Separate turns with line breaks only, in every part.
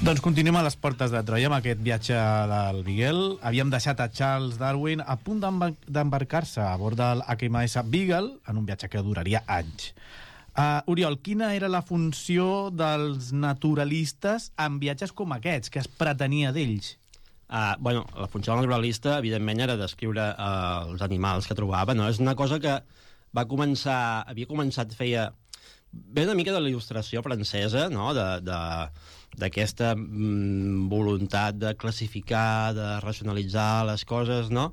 Doncs continuem a les portes de Troia amb aquest viatge del Beagle. Havíem deixat a Charles Darwin a punt d'embarcar-se a bord del HMS Beagle en un viatge que duraria anys. Oriol, quina era la funció dels naturalistes en viatges com aquests? Què es pretenia d'ells?
Bueno, la funció del naturalista, evidentment, era descriure els animals que trobava, no? És una cosa que havia començat ve una mica de la il·lustració francesa, no? D'aquesta voluntat de classificar, de racionalitzar les coses, no?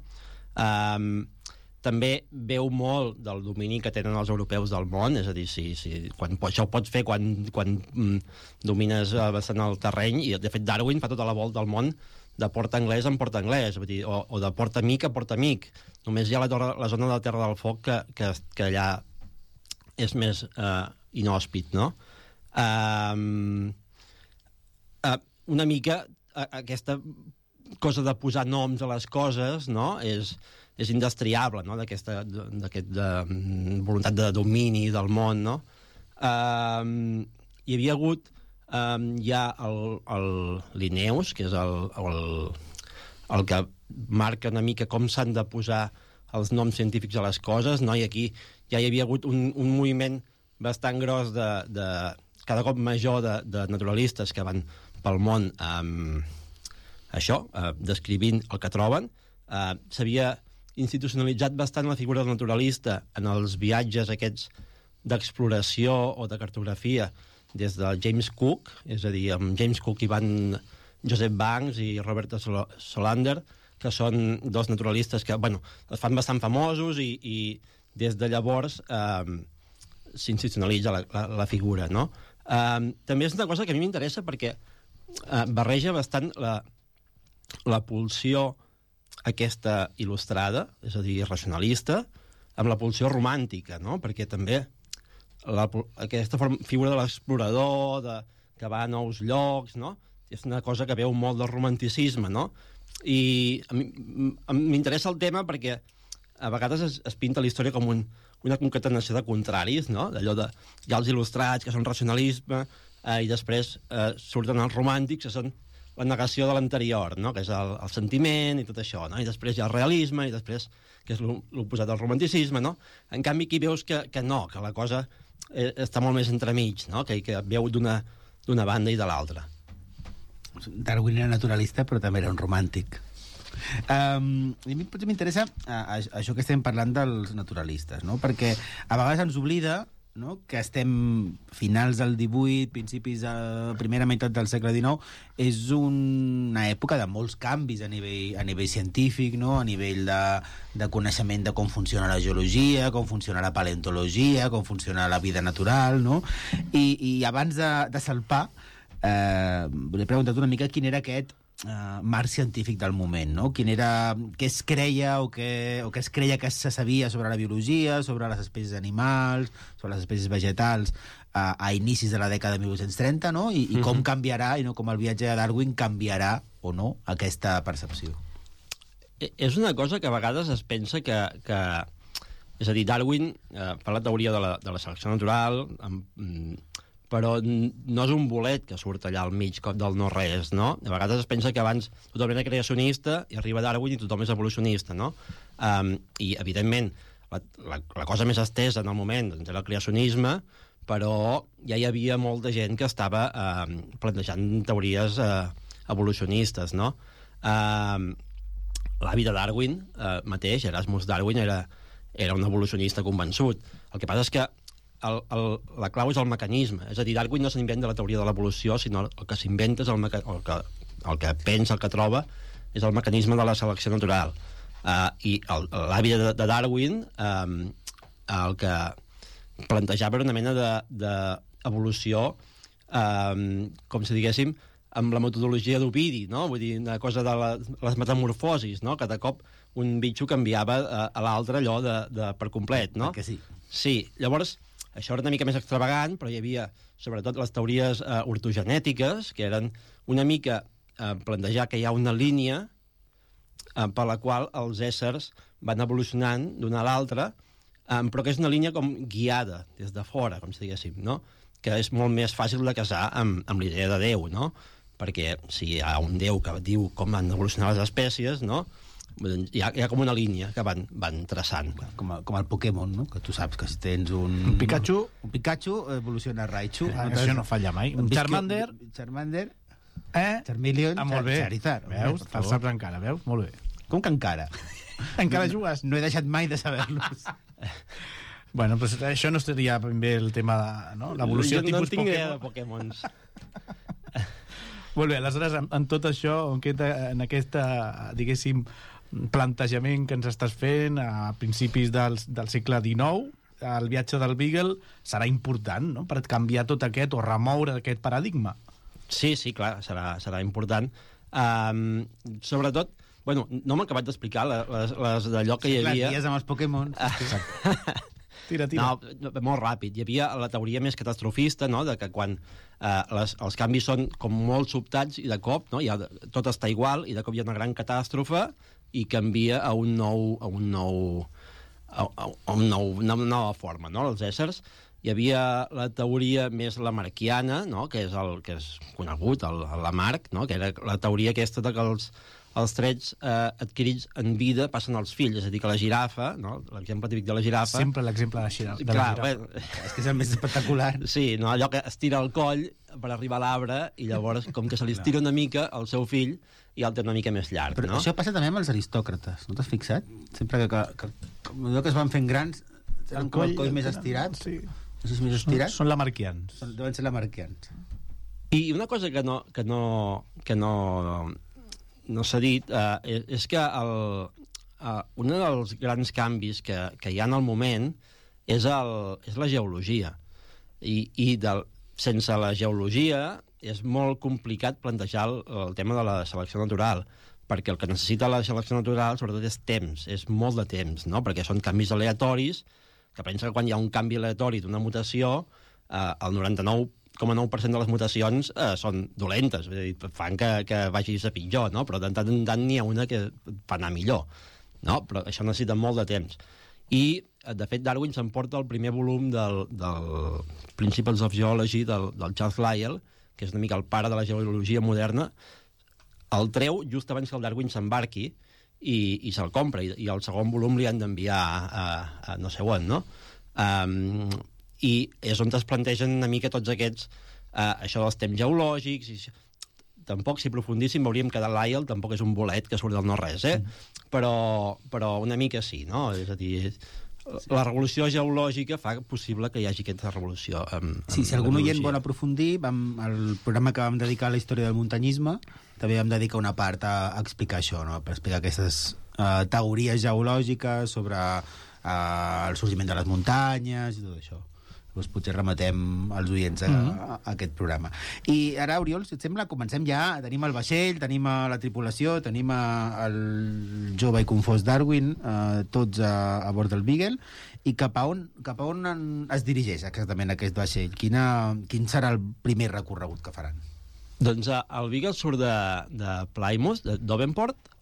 També veu molt del domini que tenen els europeus del món, és a dir, això ho pots fer quan domines bastant el terreny, i de fet Darwin fa tota la volta al món de port anglès en port anglès, vull dir, o de port amic a port amic. Només hi ha la zona de la Terra del Foc que allà és més inhòspit, no? Una mica aquesta cosa de posar noms a les coses, no? És indestriable, no? D'aquesta voluntat de domini del món, no? Hi havia hagut ja el Linnaeus, que és el que marca una mica com s'han de posar els noms científics a les coses, no? I aquí ja hi havia hagut un moviment bastant gros cada cop major de naturalistes que van pel món descrivint el que troben. S'havia institucionalitzat bastant la figura del naturalista en els viatges aquests d'exploració o de cartografia des de James Cook, és a dir, amb James Cook hi van Joseph Banks i Robert Solander, que són dos naturalistes que, es fan bastant famosos i des de llavors s'institucionalitza la figura, no? També és una cosa que a mi m'interessa perquè barreja bastant la pulsió aquesta il·lustrada, és a dir, racionalista, amb la pulsió romàntica, no? Perquè també aquesta figura de l'explorador, que va a nous llocs, no? És una cosa que veu molt del romanticisme, no? I a mi m'interessa el tema perquè a vegades es pinta la història com una concatenació de contraris, no? D'allò hi ha els il·lustrats, que són racionalisme, i després surten els romàntics, que són la negació de l'anterior, no? Que és el sentiment i tot això, no? I després hi ha el realisme, i després, que és l'oposat al romanticisme, no? En canvi, aquí veus que no, que la cosa està molt més entremig, no? Que veu d'una banda i de l'altra.
Darwin era naturalista, però també era un romàntic. A mi potser m'interessa això que estem parlant dels naturalistes, no? Perquè a vegades ens oblida, no?, que estem finals del 18, principis de la primera meitat del segle XIX. És una època de molts canvis a nivell científic, no?, a nivell de coneixement de com funciona la geologia, com funciona la paleontologia, com funciona la vida natural, no? I abans de salpar, volia preguntar una mica quin era aquest marc científic del moment, no? Què es creia o què es creia que se sabia sobre la biologia, sobre les espècies animals, sobre les espècies vegetals a inicis de la dècada de 1830, no? I com canviarà, i no com el viatge de Darwin canviarà o no aquesta percepció.
És una cosa que a vegades es pensa que és a dir, Darwin fa la teoria de la selecció natural, però no és un bolet que surt allà al mig del no-res, no? A vegades es pensa que abans tothom era creacionista i arriba Darwin i tothom és evolucionista, no? I, evidentment, la cosa més estesa en el moment era el creacionisme, però ja hi havia molta gent que estava plantejant teories evolucionistes, no? L'avi de Darwin mateix, Erasmus Darwin, era un evolucionista convençut. El que passa és que la clau és el mecanisme, és a dir, Darwin no s'inventa la teoria de l'evolució, sinó el que s'inventa és el que pensa, el que troba és el mecanisme de la selecció natural. I l'avi de Darwin el que plantejava era una mena d'evolució com si diguéssim amb la metodologia d'Ovidi, no? Vull dir, una cosa de les metamorfosis, no? Que de cop un bitxo canviava a l'altre allò per complet, no?
Perquè sí.
Sí, llavors això era una mica més extravagant, però hi havia sobretot les teories ortogenètiques, que eren una mica plantejar que hi ha una línia per la qual els éssers van evolucionant d'una a l'altra, però que és una línia com guiada des de fora, com si diguéssim, no? Que és molt més fàcil de casar amb l'idea de Déu, no? perquè si hi ha un déu que diu com han d'evolucionar les espècies, no? Hi ha com una línia que van traçant.
Com el Pokémon, no? Que tu saps que si tens un
Pikachu,
evoluciona a Raichu.
això no falla mai. Un Charmander, Charmeleon,
molt bé.
Charizard. Veus? Te'l saps encara, veus? Molt bé.
Com que encara?
Encara jugues?
No he deixat mai de saber-los.
Bueno, pues això no estaria ben bé el tema de, no? L'evolució tipus
no tinc idea de
Pokémon.
Pokémons.
Molt bé, aleshores, en tot això, en aquesta, diguéssim, plantejament que ens estàs fent a principis del segle XIX, el viatge del Beagle serà important, no?, per canviar tot aquest o remoure aquest paradigma.
Sí, clar, serà important. Sobretot, bueno, no m'he acabat d'explicar les d'allò que hi havia.
Clar, dies amb els Pokémon.
Tira.
No, molt ràpid. Hi havia la teoria més catastrofista, no?, de que quan els canvis són com molt sobtats i de cop, no?, tot està igual i de cop hi ha una gran catàstrofe i canvia a una nova forma, no?, els éssers. Hi havia la teoria més lamarckiana, no?, que és conegut, el Lamarck, no?, que era la teoria aquesta de que els trets adquirits en vida passen als fills, és a dir, que la girafa, no?, l'exemple típic de la girafa...
Sempre l'exemple de la girafa.
Clar,
és que és el més espectacular.
Sí, no? Allò que estira el coll per arribar a l'arbre i llavors, com que se li estira una mica, el seu fill i el té una mica més llarg,
Però
no?
això passa també amb els aristòcrates, no t'has fixat? Sempre que es van fent grans, tenen com el coll més estirat.
Sí.
No sé si més estirat.
Són lamarckians.
Deuen ser lamarckians.
I una cosa que no s'ha dit és que un dels grans canvis que hi ha en el moment és la geologia. I sense la geologia és molt complicat plantejar el tema de la selecció natural, perquè el que necessita la selecció natural sobretot és temps, és molt de temps, no? Perquè són canvis aleatoris, que pensa que quan hi ha un canvi aleatori d'una mutació, el 99,9% de les mutacions són dolentes, és a dir, fan que vagi a pitjor, no? Però de tant en tant n'hi ha una que fa anar millor, no? Però això necessita molt de temps. I, de fet, Darwin s'emporta el primer volum del Principles of Geology del Charles Lyell, que és una mica el pare de la geologia moderna, el treu just abans que el Darwin s'embarqui i se'l compra, i el segon volum li han d'enviar a no sé on, no? I és on es plantegen una mica tots aquests, això dels temps geològics, i tampoc, si aprofundíssim, veuríem que de Lyell tampoc és un bolet que surt del no-res, però una mica sí, no? És a dir, la revolució geològica fa possible que hi hagi aquesta revolució.
Sí, si algun oient vol aprofundir, el programa que vam dedicar a la història del muntanyisme, també vam dedicar una part a explicar això, no? Per explicar aquestes teories geològiques sobre el sorgiment de les muntanyes i tot això. Llavors potser remetem als oients a aquest programa. I ara, Oriol, si et sembla, comencem ja. Tenim el vaixell, tenim la tripulació, tenim el jove i confós Darwin, tots a bord del Beagle, i cap a on es dirigeix exactament aquest vaixell? Quin serà el primer recorregut que faran?
Doncs el Beagle surt de Plymouth, de Devonport,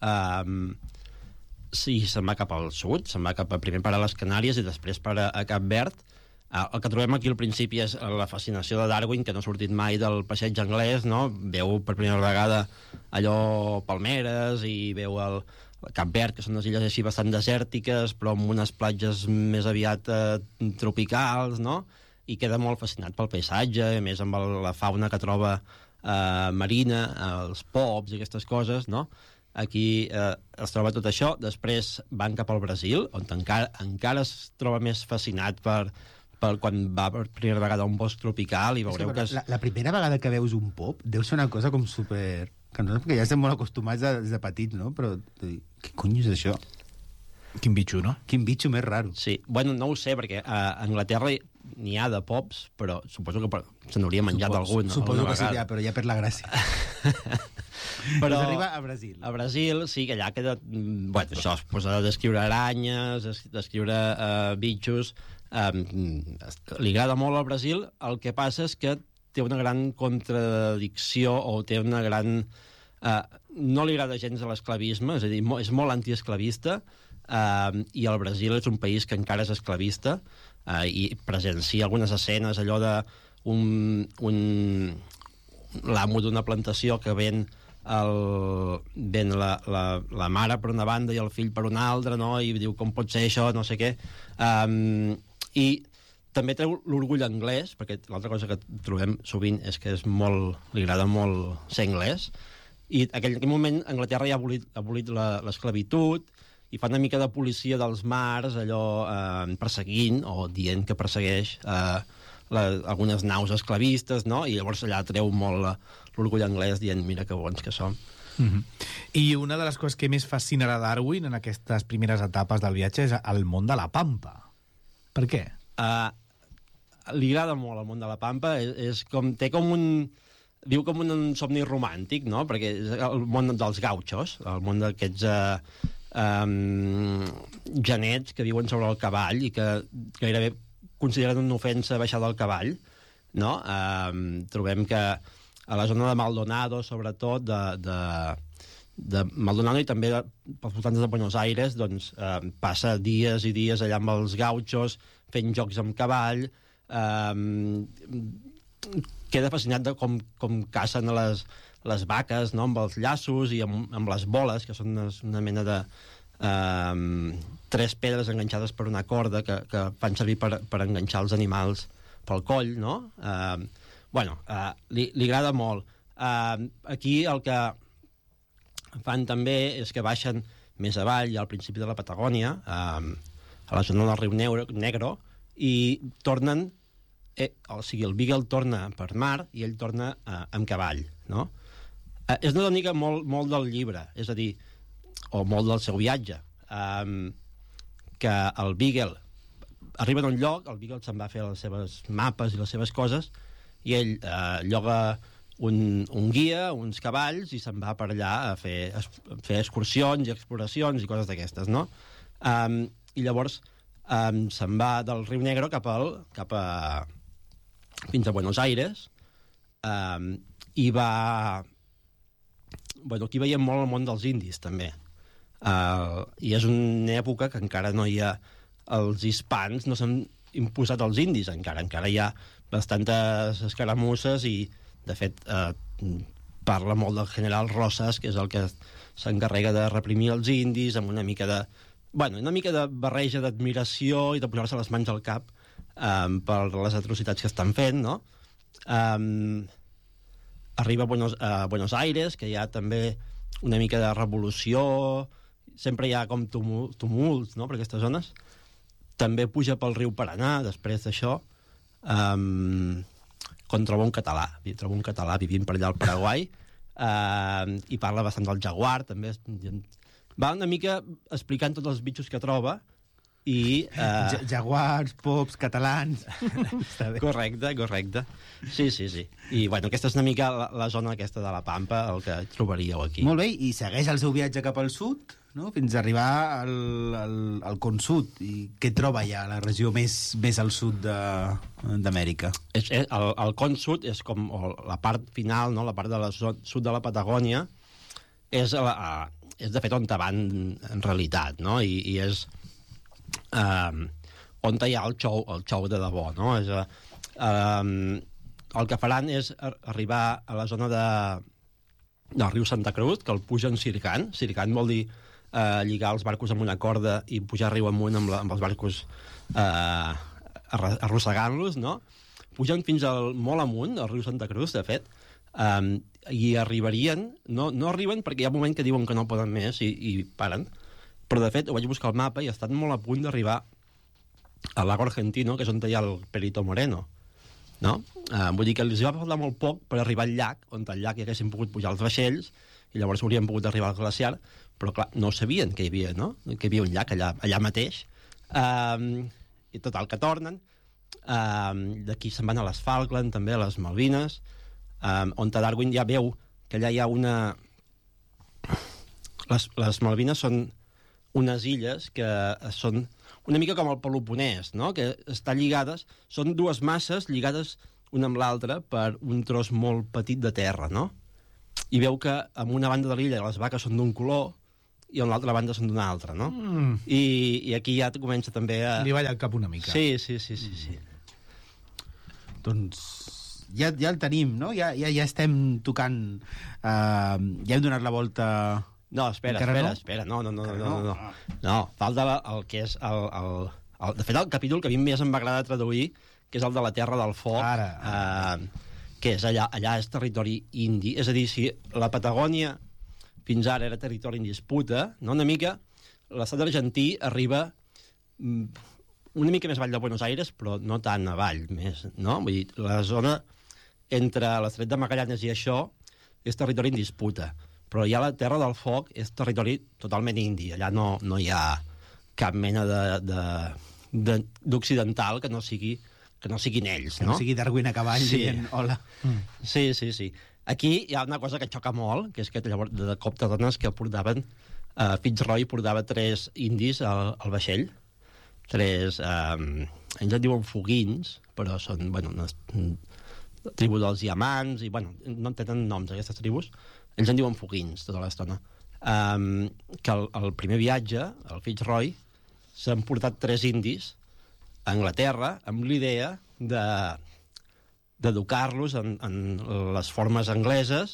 sí, se'n va cap al sud, se'n va primer per a les Canàries i després per a Cap Verd. El que trobem aquí al principi és la fascinació de Darwin, que no ha sortit mai del passeig anglès, no? Veu per primera vegada allò palmeres i veu el Cap Verd, que són unes illes així bastant desèrtiques, però amb unes platges més aviat tropicals, no? I queda molt fascinat pel paisatge, a més amb la fauna que troba marina, els pops i aquestes coses, no? Aquí es troba tot això. Després van cap al Brasil, on encara es troba més fascinat per quan va per primera vegada a un bosc tropical i veureu que...
La primera vegada que veus un pop deu ser una cosa com super... Que nosaltres, perquè ja estem molt acostumats des de petits, no? Però què cony és això?
Quin bitxo, no?
Quin bitxo més raro.
Sí, bueno, no ho sé, perquè a Anglaterra n'hi ha de pops, però suposo que se n'hauria menjat algun.
Suposo que sí, però ja per la gràcia. Però doncs arriba a Brasil.
A Brasil, sí, que allà queda... Bueno, això es posa a descriure aranyes, descriure bitxos... li agrada molt al Brasil, el que passa és que té una gran contradicció o té una gran... no li agrada gens a l'esclavisme, és a dir, és molt antiesclavista, i el Brasil és un país que encara és esclavista, i presencia algunes escenes allò de l'amo d'una plantació que ven la mare per una banda i el fill per una altra, no? I diu com pot ser això, no sé què. I també treu l'orgull anglès, perquè l'altra cosa que trobem sovint és que li agrada molt ser anglès, i en aquell moment Anglaterra ja ha abolit l'esclavitud i fa una mica de policia dels mars, allò perseguint o dient que persegueix algunes naus esclavistes, no? I llavors allà treu molt l'orgull anglès dient mira que bons que som.
I una de les coses que més fascinarà Darwin en aquestes primeres etapes del viatge és el món de la pampa. Per què?
Li agrada molt el món de la pampa, té com un... Diu com un somni romàntic, no? Perquè és el món dels gauchos, el món d'aquests genets que viuen sobre el cavall i que gairebé consideren una ofensa baixar del cavall, no? Trobem que a la zona de Maldonado, sobretot, de Maldonado i també pels voltants de Buenos Aires, doncs, passa dies i dies allà amb els gauchos, fent jocs amb cavall, queda fascinat de com cacen les vaques, no?, amb els llaços i amb les boles, que són una mena de 3 pedres enganxades per una corda que fan servir per enganxar els animals pel coll, no? Li agrada molt. Aquí el que fan també és que baixen més avall, al principi de la Patagònia, a la zona del riu Negro, i tornen... O sigui, el Beagle torna per mar i ell torna amb cavall, no? És una tònica molt del llibre, és a dir, o molt del seu viatge, que el Beagle arriba a un lloc, el Beagle se'n va a fer les seves mapes i les seves coses, i ell lloga un guia, uns cavalls, i se'n va per allà a fer excursions i exploracions i coses d'aquestes, no? I llavors se'n va del riu Negro cap fins a Buenos Aires, i va... Aquí veiem molt el món dels indis, també. I és una època que encara no hi ha... Els hispans no s'han imposat als indis, encara hi ha bastantes escaramusses i, de fet, parla molt del general Rosas, que és el que s'encarrega de reprimir els indis, amb una mica de barreja d'admiració i de posar-se les mans al cap per les atrocitats que estan fent, no? Arriba a Buenos Aires, que hi ha també una mica de revolució, sempre hi ha com tumults, no?, per aquestes zones. També puja pel riu Paranà, després d'això, quan troba un català vivint per allà al Paraguai, i parla bastant del jaguar, també. Va una mica explicant tots els bitxos que troba, i...
Jaguars, pops, catalans...
Correcte. Sí. I, aquesta és una mica la zona aquesta de la Pampa, el que trobaríeu aquí.
Molt bé, i segueix el seu viatge cap al sud, no?, fins a arribar al Con Sud. I què troba ja a la regió més al sud d'Amèrica?
El Con Sud és com la part final, no?, la part de la sud de la Patagònia, és de fet on van en realitat, no?, i és on hi ha el xou de debò, no? El que faran és arribar a la zona del riu Santa Cruz, que el pugen circant. Circant vol dir lligar els barcos amb una corda i pujar riu amunt amb els barcos arrossegant-los, no? Pugen fins molt amunt, al riu Santa Cruz, de fet, i arribarien... No arriben perquè hi ha un moment que diuen que no poden més i paren, però de fet ho vaig buscar al mapa i estan molt a punt d'arribar al lago Argentino, que és on hi ha el Perito Moreno, no? Vull dir que els va faltar molt poc per arribar al llac, on al llac hi haguessin pogut pujar els vaixells i llavors haurien pogut arribar al glaciar, però clar, no sabien que hi havia, no?, que hi havia un llac allà mateix. I total, que tornen. D'aquí se'n van a les Falkland, també a les Malvines, on Darwin ja veu que allà hi ha una... Les Malvines són unes illes que són una mica com el Peloponès, no?, que estan lligades, són dues masses lligades una amb l'altra per un tros molt petit de terra, no? I veu que en una banda de l'illa les vaques són d'un color i en l'altra banda són d'una altra, no? I aquí ja comença també a...
Li balla el cap una mica.
Sí.
Doncs ja el tenim, no? Ja estem tocant... ja hem donat la volta...
No, espera. No. No, falta el que és de fet, el capítol que a mi més em va agradar traduir, que és el de la Terra del Foc, que és allà és territori indi. És a dir, si la Patagònia fins ara era territori en disputa, no? Una mica l'estat argentí arriba una mica més avall de Buenos Aires, però no tant avall, més, no? Vull dir, la zona entre l'Estret de Magallanes i això és territori en disputa, però ja la Terra del Foc és territori totalment indi. Allà no hi ha cap mena d'occidental que no siguin ells, no?
Que no sigui Darwin a cavall dient hola.
Sí. Aquí hi ha una cosa que xoca molt, que és que llavors de cop t'adones que portaven Fitzroy portava 3 indis al vaixell, 3, ells en diuen foguins, però són, una tribu dels diamants, i, no tenen noms, aquestes tribus. Ells en diuen foguins tota l'estona. Que el primer viatge, el Fitzroy, s'han portat 3 indis a Anglaterra amb l'idea d'educar-los en les formes angleses,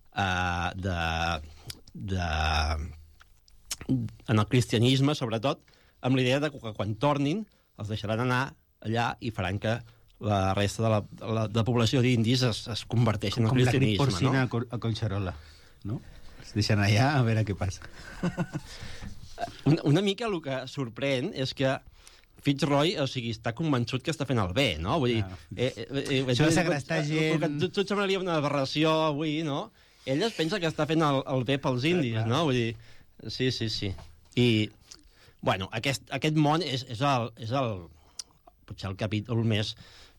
en el cristianisme, sobretot, amb l'idea de que quan tornin els deixaran anar allà i faran que la resta de la població d'indis es converteixi en el cristianisme.
Com la grip porcina a Collserola, no? Es deixen allà a veure què passa.
Una mica el que sorprèn és que Fitzroy, està convençut que està fent el bé, no? Vull dir...
Això de segrestar gent...
Tot semblaria una aberració avui, no? Ell es pensa que està fent el bé pels indis, no? Vull dir... Sí. I, aquest món és potser el capítol més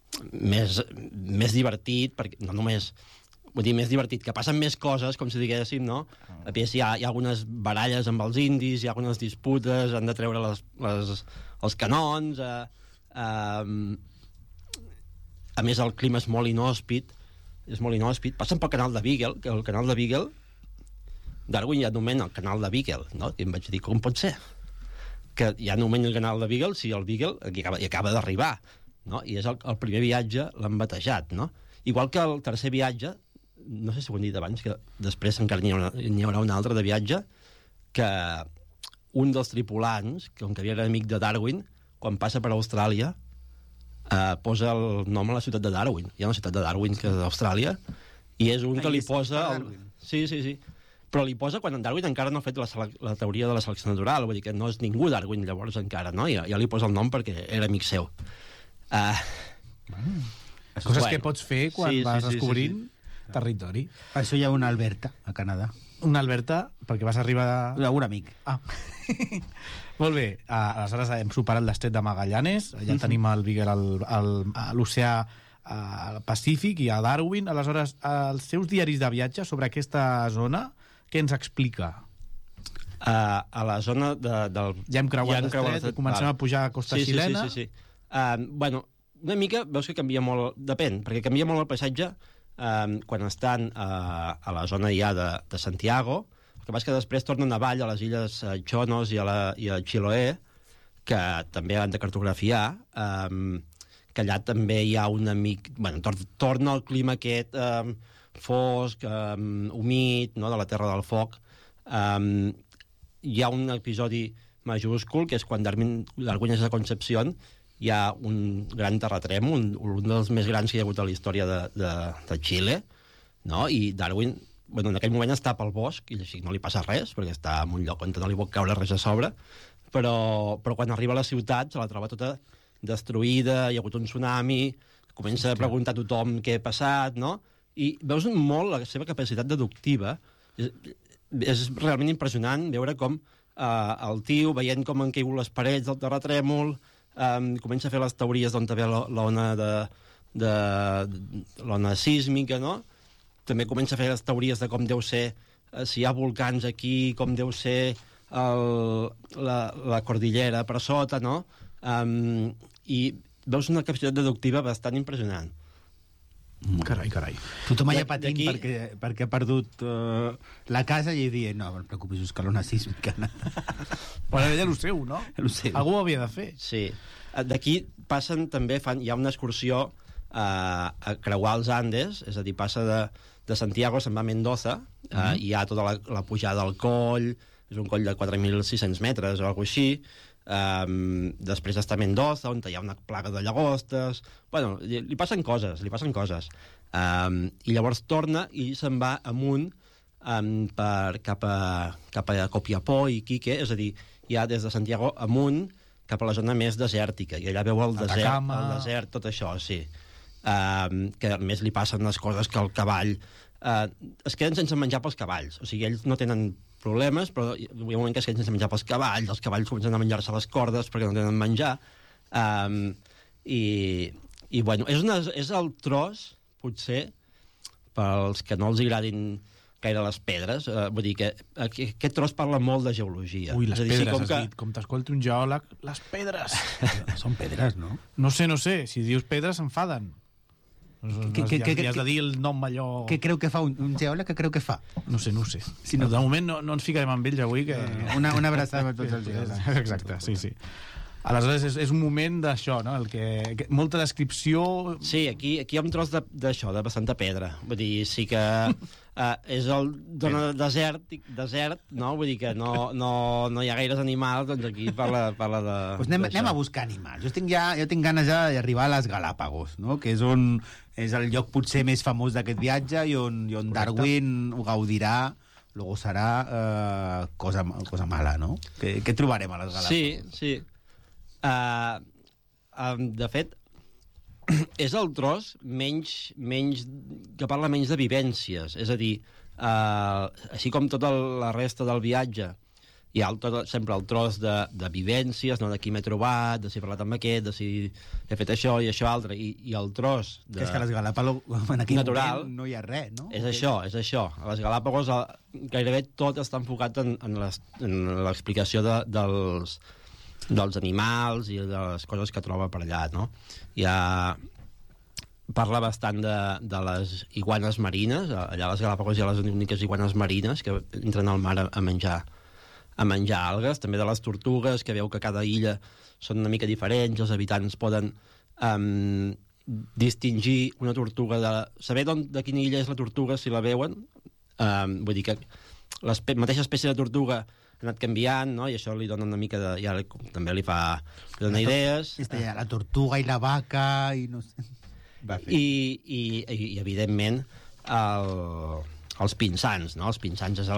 divertit, perquè no només... Vull dir, més divertit, que passen més coses, com si diguéssim, no? A més, hi ha algunes baralles amb els indis, hi ha algunes disputes, han de treure els canons... A més, el clima és molt inhòspit. Passen pel canal de Beagle, que el canal de Beagle... Darwin ja anomena el canal de Beagle, no? I em vaig dir, com pot ser? Que ja anomena el canal de Beagle si el Beagle hi acaba d'arribar, no? I és el primer viatge, l'han batejat, no? Igual que el tercer viatge, no sé si ho hem dit abans, que després encara n'hi haurà un altre de viatge, que un dels tripulants, com que havia era amic de Darwin, quan passa per Austràlia, posa el nom a la ciutat de Darwin. Hi ha una ciutat de Darwin que és d'Austràlia, i és un que li posa... Sí. Però li posa quan en Darwin encara no ha fet la teoria de la selecció natural, vull dir que no és ningú Darwin llavors encara, no? Ja li posa el nom perquè era amic seu.
Coses que pots fer quan vas descobrint territori.
Per això hi ha una Alberta, a Canadà.
Una Alberta, perquè vas arribar...
Un amic.
Molt bé, aleshores hem superat l'estret de Magallanes, ja tenim el Beagle a l'oceà Pacífic i a Darwin. Aleshores, els seus diaris de viatge sobre aquesta zona, què ens explica?
A la zona del...
Ja hem creuat l'estret i comencem a pujar a costa xilena.
Sí. Una mica, veus que canvia molt... Depèn, perquè canvia molt el paisatge quan estan a la zona ja de Santiago. El que passa que després tornen avall a les illes Chonos i a Chiloé, que també han de cartografiar, que allà també hi ha un amic... torna el clima aquest fosc, humit, no?, de la Terra del Foc. Hi ha un episodi majúscul, que és quan Darwin és a Concepción, hi ha un gran terratrèmol, un dels més grans que hi ha hagut a la història de Xile, no? I Darwin, en aquell moment està pel bosc, i així no li passa res, perquè està en un lloc on no li pot caure res a sobre, però quan arriba a la ciutat se la troba tota destruïda, hi ha hagut un tsunami, comença a preguntar a tothom què ha passat, no? I veus molt la seva capacitat deductiva. És realment impressionant veure com el tio, veient com han caigut les parets del terratrèmol, comença a fer les teories d'on ve l'ona sísmica, no? També comença a fer les teories de com deu ser, si hi ha volcans aquí, com deu ser la cordillera per sota, no? I veus una capacitat deductiva bastant impressionant.
Carai.
Tothom allà patint perquè ha perdut la casa i dient, no et preocupis, és que l'ona sísmica.
Però ella ho seu, no? Algú ho havia de fer.
Sí. D'aquí passen també, hi ha una excursió a creuar els Andes, és a dir, passa de Santiago, se'n va a Mendoza, i hi ha tota la pujada al coll, és un coll de 4.600 metres o alguna cosa així. Després està a Mendoza, on hi ha una plaga de llagostes. Bueno, li passen coses. I llavors torna i se'n va amunt cap a Copiapó i Quique, és a dir, ja des de Santiago amunt cap a la zona més desèrtica, i allà veu el desert, tot això, sí. Que a més li passen les coses que el cavall... es queden sense menjar pels cavalls, o sigui, ells no tenen problemes, però hi ha un moment que es queden sense menjar pels cavalls, els cavalls comencen a menjar-se les cordes perquè no tenen menjar, i bueno, és el tros, potser, pels que no els agradin gaire les pedres, vull dir que aquest tros parla molt de geologia.
Ui, les pedres,
com
has dit, com t'escolti un geòleg, les pedres!
Són pedres, no?
No sé, si dius pedres s'enfaden. Ja has de dir el nom allò...
Què creu que fa un geòleg? Què creu que fa?
No sé. Si no, de moment no ens ficarem amb ells avui. Que...
Una abraçada a tots els geòlegs.
Exacte, sí. Aleshores, és un moment d'això, no? Molta descripció...
Sí, aquí hi ha un tros d'això, de bastanta pedra. Vull dir, sí que és el zona desert, no? Vull dir que no hi ha gaires animals, doncs aquí parla de...
Pues anem a buscar animals. Jo tinc ganes ja d'arribar a les Galàpagos, no? Que és el lloc potser més famós d'aquest viatge i on Darwin ho gaudirà, lo gosarà, cosa mala, no? Què trobarem a les Galàpagos?
Sí. De fet, és el tros que parla menys de vivències. És a dir, així com tota la resta del viatge, hi ha sempre el tros de vivències, no? De qui m'he trobat, de si he parlat amb aquest, de si he fet això i això altre, i el tros
que és que a les Galàpagos en aquell
natural,
moment no hi ha res, no?
És això. A les Galàpagos gairebé tot està enfocat en l'explicació dels animals i de les coses que troba per allà, no? Parla bastant de les iguanes marines. Allà a les Galàpagos hi ha les úniques iguanes marines que entren al mar a menjar algues, també de les tortugues, que veu que cada illa són una mica diferents, els habitants poden distingir una tortuga saber de quina illa és la tortuga si la veuen. Vull dir que la mateixa espècie de tortuga ha anat canviant, no? I això li dona una mica de... Ja també li dona idees.
La tortuga i la vaca i no sé...
I evidentment, els pinsans, no? Els pinsans és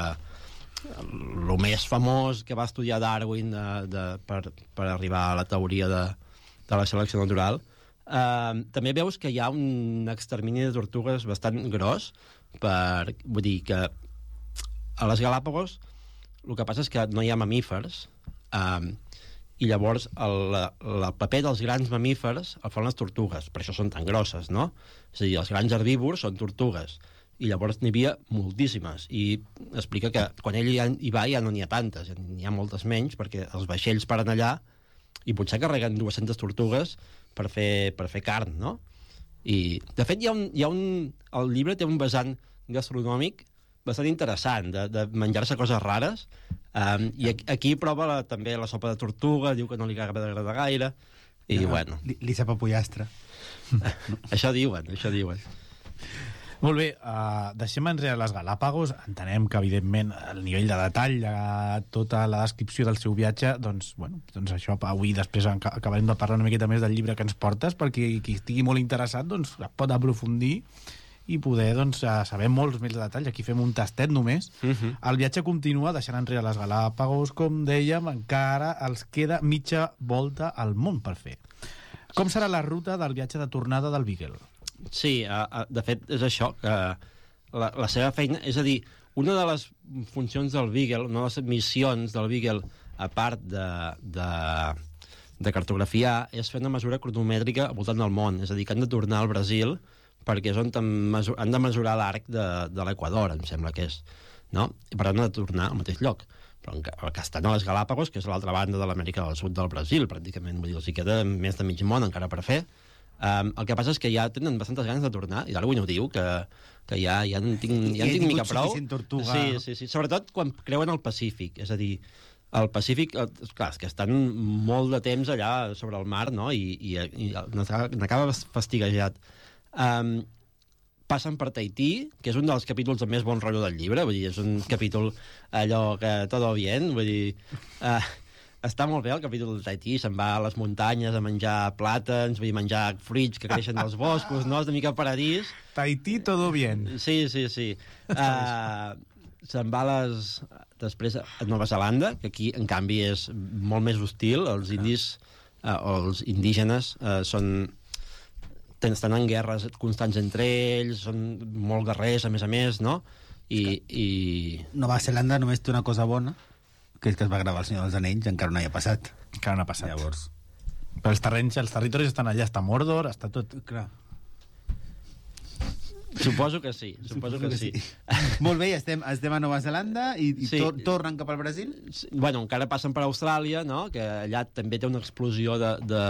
el més famós que va estudiar Darwin per arribar a la teoria de la selecció natural. També veus que hi ha un extermini de tortugues bastant gros, vull dir que a les Galàpagos el que passa és que no hi ha mamífers, i llavors el paper dels grans mamífers el fan les tortugues, per això són tan grosses, no? És a dir, els grans herbívors són tortugues, i llavors n'hi havia moltíssimes, i explica que quan ell hi va ja no n'hi ha tantes, n'hi ha moltes menys, perquè els vaixells paren allà i potser carreguen 200 tortugues per fer carn, no? I, de fet, el llibre té un vessant gastronòmic bastant interessant, de menjar-se coses rares, i aquí prova també la sopa de tortuga, diu que no li agrada gaire, i bueno...
Li sap a pollastre.
Això diuen.
Molt bé, deixem enrere les Galàpagos. Entenem que, evidentment, el nivell de detall de tota la descripció del seu viatge, doncs això, avui després acabarem de parlar una miqueta més del llibre que ens portes, perquè qui estigui molt interessat doncs, pot aprofundir i poder saber molts més detalls. Aquí fem un tastet només. El viatge continua deixant enrere les Galàpagos, com dèiem, encara els queda mitja volta al món per fer. Com serà la ruta del viatge de tornada del Beagle?
Sí, de fet, és això, que la seva feina... És a dir, una de les funcions del Beagle, una de les missions del Beagle, a part de cartografiar, és fer una mesura cronomètrica al voltant del món. És a dir, que han de tornar al Brasil, perquè és on han de mesurar l'arc de l'Equador, em sembla que és. No? I per tant, han de tornar al mateix lloc. Però el que estan a les Galàpagos, que és a l'altra banda de l'Amèrica del Sud del Brasil, pràcticament, vull dir, els hi queda més de mig món encara per fer. El que passa és que ja tenen bastantes ganes de tornar, i Darwin ho diu, que ja en tinc mica prou.
Tortuga.
Sí, sobretot quan creuen el Pacífic, és a dir, al Pacífic, clar, és que estan molt de temps allà sobre el mar, no? I n'acaba fastiguejat. Passen per Tahití, que és un dels capítols de més bon rotllo del llibre, vull dir, és un capítol allò que todo bien, vull dir... Està molt bé el capítol de Tahití, se'n va a les muntanyes a menjar plàtans, vull dir, menjar fruits que creixen dels boscos, no? És una mica paradís.
Tahití, todo bien.
Sí. Se'n va després a Nova Zelanda, que aquí, en canvi, és molt més hostil. Els indis, o els indígenes, estan en guerres constants entre ells, són molt guerrers, a més, no? I
Nova Zelanda només té una cosa bona, que és que es va gravar El Senyor dels Anells, encara no hi ha passat.
Encara no ha passat.
Llavors...
Però els territoris estan allà, està Mordor, està tot...
Clar.
Suposo que sí.
Molt bé, estem a Nova Zelanda i
Sí.
Tornen cap al Brasil?
Bueno, encara passen per Austràlia, no? Que allà també té una explosió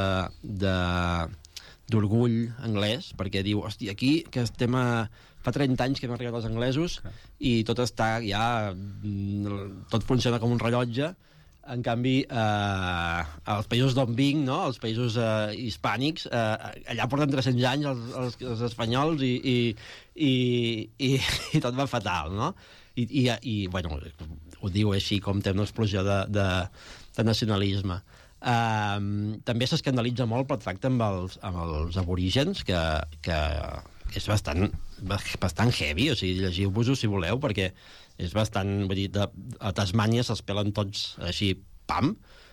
d'orgull anglès, perquè diu, hòstia, aquí que estem fa 30 anys que hem arribat els anglesos i tot està ja... tot funciona com un rellotge. En canvi, als països d'on vinc, no? Els països hispànics, allà porten 300 anys els espanyols i tot va fatal, no? I bueno, ho diu així, com té una explosió de nacionalisme. També s'escandalitza molt pel tracte amb els aborígens, que és bastant heavy, o sigui, llegiu-vos-ho si voleu, perquè és bastant... Vull dir, a Tasmània se'ls pelen tots així, pam.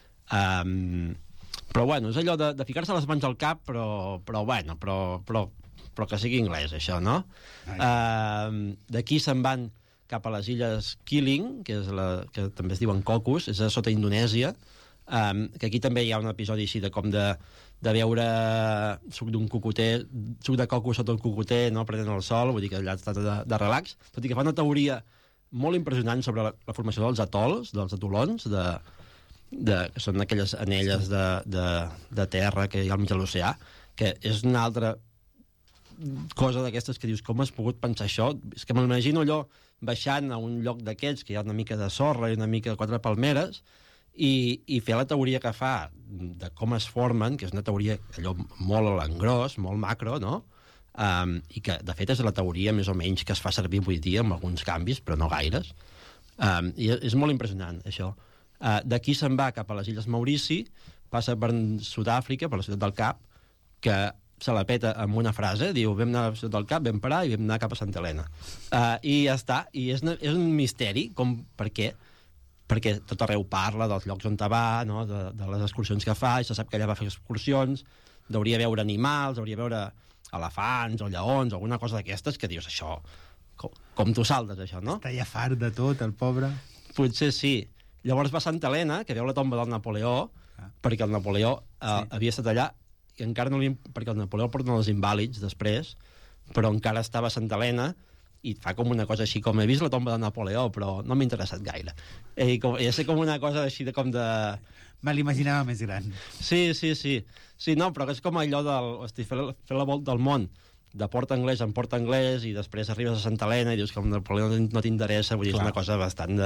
Però, bueno, és allò de ficar-se les mans al cap, però que sigui anglès, això, no? D'aquí se'n van cap a les illes Keeling, que també es diuen Cocos, és a sota Indonèsia, que aquí també hi ha un episodi així de com de veure suc d'un cocoter, suc de coco sota un cocoter, no prenent el sol, vull dir que allà està de relax, tot i que fa una teoria molt impressionant sobre la formació dels atols, dels atolons, que són aquelles anelles de terra que hi ha al mig de l'oceà, que és una altra cosa d'aquestes que dius, com has pogut pensar això? És que m'imagino allò baixant a un lloc d'aquests que hi ha una mica de sorra i una mica de 4 palmeres i fer la teoria que fa de com es formen, que és una teoria allò molt a l'engròs, molt macro, no? I que, de fet, és la teoria més o menys que es fa servir avui dia amb alguns canvis, però no gaires. I és molt impressionant, això. D'aquí se'n va cap a les Illes Maurici, passa per Sud-àfrica, per la ciutat del Cap, que se la peta amb una frase, diu, vam anar a la ciutat del Cap, vam parar i vam anar cap a Santa Helena. I ja està, i és un misteri, per què? Perquè tot arreu parla dels llocs on va, no? de les excursions que fa, i se sap que allà va fer excursions, hauria veure animals, hauria veure elefants o lleons, alguna cosa d'aquestes, que dius, això, com tu saltes, això, no?
Està ja fart de tot, el pobre.
Potser sí. Llavors va a Santa Helena, que veu la tomba del Napoleó, perquè el Napoleó havia estat allà, i encara no perquè el Napoleó porta els invàlids després, però encara estava a Santa Helena, i fa com una cosa així, com he vist la tomba de Napoleó, però no m'ha interessat gaire. Ja sé com una cosa així de com de...
Me l'imaginava més gran.
Sí. Sí, no, però és com allò del... fer la volta al món de port anglès en port anglès i després arribes a Santa Helena i dius que el Napoleó no t'interessa, vull dir, és una cosa bastant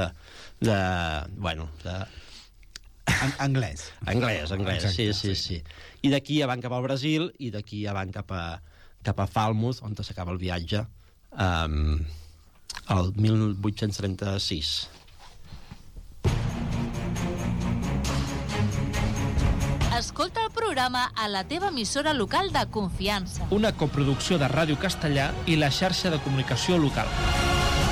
Anglès.
Anglès, exacte, sí. I d'aquí ja van cap al Brasil i d'aquí ja van cap a Falmouth, on s'acaba el viatge, el 1836.
Escolta el programa a la teva emissora local de confiança.
Una coproducció de Ràdio Castellà i la xarxa de comunicació local.